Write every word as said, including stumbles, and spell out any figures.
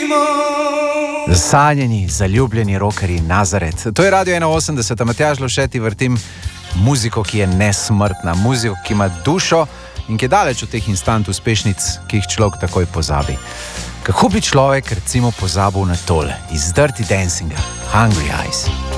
Sanjeni, zaljubljeni rockerji Nazaret. To je Radio ena osemdeset, Matjaž Lovšeti, vrtim muziko, ki je nesmrtna, muziko, ki ima dušo in ki je daleč od teh instant uspešnic, ki jih človek takoj pozabi. Kako bi človek recimo pozabil na tole iz Dirty Dancinga, Hungry Eyes?